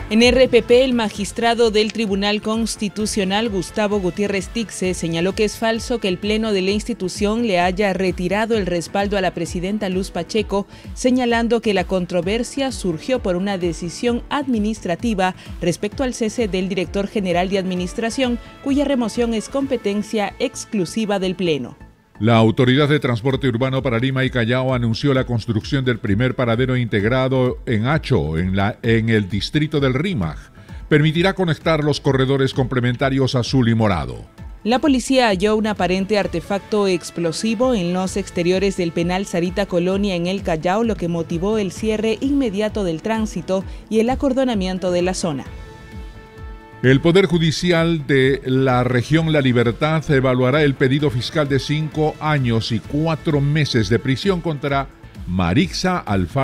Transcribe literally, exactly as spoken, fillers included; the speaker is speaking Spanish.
En R P P, el magistrado del Tribunal Constitucional, Gustavo Gutiérrez Tixe, señaló que es falso que el Pleno de la institución le haya retirado el respaldo a la presidenta Luz Pacheco, señalando que la controversia surgió por una decisión administrativa respecto al cese del director general de Administración, cuya remoción es competencia exclusiva del Pleno. La Autoridad de Transporte Urbano para Lima y Callao anunció la construcción del primer paradero integrado en Hacho, en, la, en el distrito del Rímac. Permitirá conectar los corredores complementarios azul y morado. La policía halló un aparente artefacto explosivo en los exteriores del penal Sarita Colonia en el Callao, lo que motivó el cierre inmediato del tránsito y el acordonamiento de la zona. El Poder Judicial de la región La Libertad evaluará el pedido fiscal de cinco años y cuatro meses de prisión contra Marixa Alfaro.